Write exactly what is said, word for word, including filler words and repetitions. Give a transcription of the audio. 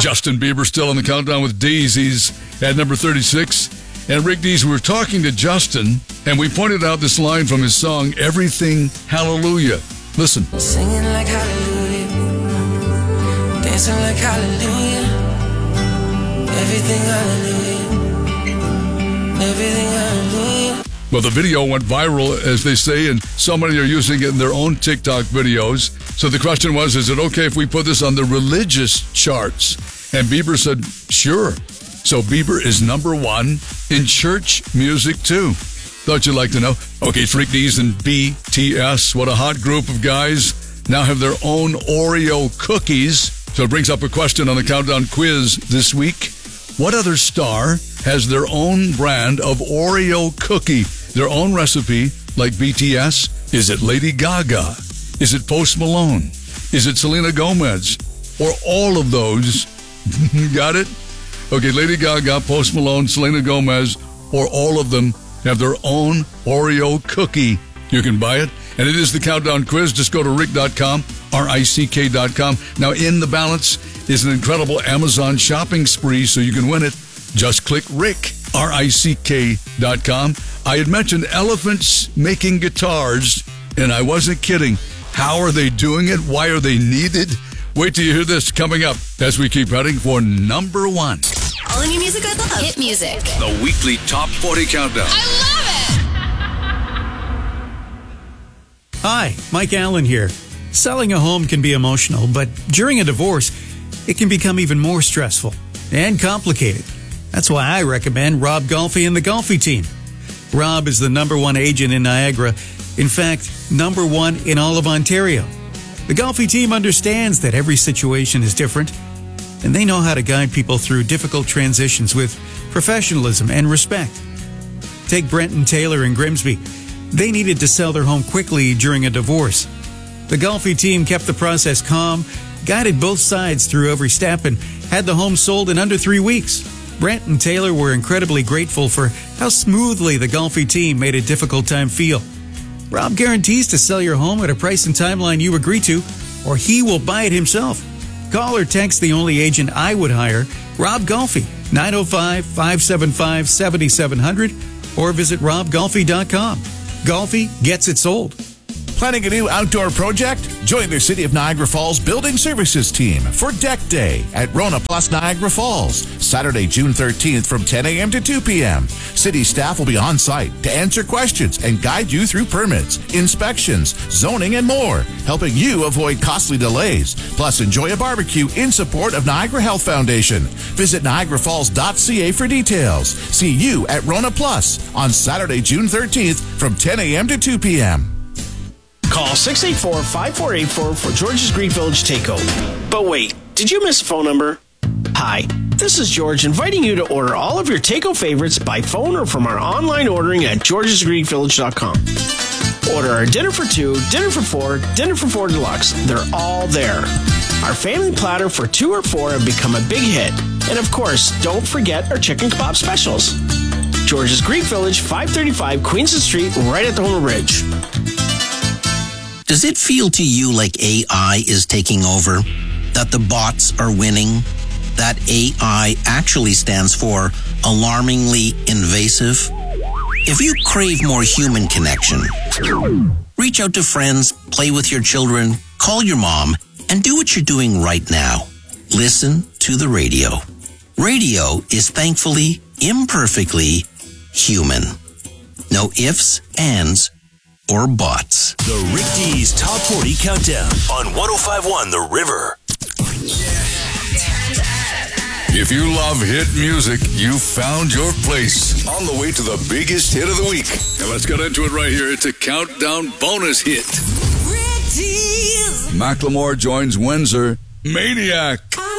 Justin Bieber still on the countdown with Deez. He's at number thirty-six. And Rick Deez, we were talking to Justin, and we pointed out this line from his song, Everything Hallelujah. Listen. Singing like hallelujah, dancing like hallelujah, everything hallelujah, everything hallelujah. Well, the video went viral, as they say, and so many are using it in their own TikTok videos. So the question was, is it okay if we put this on the religious charts? And Bieber said, sure. So Bieber is number one in church music, too. Thought you'd like to know. Okay, Freak Deez and B T S, what a hot group of guys, now have their own Oreo cookies. So it brings up a question on the Countdown quiz this week. What other star has their own brand of Oreo cookie, their own recipe, like B T S? Is it Lady Gaga? Is it Post Malone? Is it Selena Gomez? Or all of those? Got it? Okay, Lady Gaga, Post Malone, Selena Gomez, or all of them have their own Oreo cookie. You can buy it, and it is the Countdown quiz. Just go to rick dot com, R I C K dot com. Now, in the balance is an incredible Amazon shopping spree, so you can win it. Just click Rick, R I C K dot com. I had mentioned elephants making guitars, and I wasn't kidding. How are they doing it? Why are they needed? Wait till you hear this coming up as we keep heading for number one. All the new music I love. Hit music. The weekly Top forty Countdown. I love it! Hi, Mike Allen here. Selling a home can be emotional, but during a divorce, it can become even more stressful and complicated. That's why I recommend Rob Golfi and the Golfi team. Rob is the number one agent in Niagara. In fact, number one in all of Ontario. The Golfi team understands that every situation is different, and they know how to guide people through difficult transitions with professionalism and respect. Take Brent and Taylor in Grimsby. They needed to sell their home quickly during a divorce. The Golfi team kept the process calm, guided both sides through every step, and had the home sold in under three weeks. Brent and Taylor were incredibly grateful for how smoothly the Golfi team made a difficult time feel. Rob guarantees to sell your home at a price and timeline you agree to, or he will buy it himself. Call or text the only agent I would hire, Rob Golfi, nine oh five, five seven five, seven seven zero zero, or visit rob golfi dot com. Golfi gets it sold. Planning a new outdoor project? Join the City of Niagara Falls Building Services team for Deck Day at Rona Plus Niagara Falls, Saturday, June thirteenth from ten a.m. to two p.m. City staff will be on site to answer questions and guide you through permits, inspections, zoning, and more, helping you avoid costly delays. Plus, enjoy a barbecue in support of Niagara Health Foundation. Visit niagara falls dot c a for details. See you at Rona Plus on Saturday, June thirteenth from ten a.m. to two p.m. Call six eight four, five four eight four for George's Greek Village Takeover. But wait, did you miss a phone number? Hi, this is George inviting you to order all of your Takeo favorites by phone or from our online ordering at georges greek village dot com. Order our dinner for two, dinner for four, dinner for four deluxe. They're all there. Our family platter for two or four have become a big hit. And of course, don't forget our chicken kebab specials. George's Greek Village, five thirty-five Queenston Street, right at the Homer Bridge. Does it feel to you like A I is taking over? That the bots are winning? That A I actually stands for alarmingly invasive? If you crave more human connection, reach out to friends, play with your children, call your mom, and do what you're doing right now. Listen to the radio. Radio is thankfully, imperfectly human. No ifs, ands, or bots. The Rick Deez Top forty Countdown on one oh five point one The River. If you love hit music, you found your place. On the way to the biggest hit of the week. And let's get into it right here. It's a countdown bonus hit. Rick Deez. Macklemore joins Windsor. Maniac.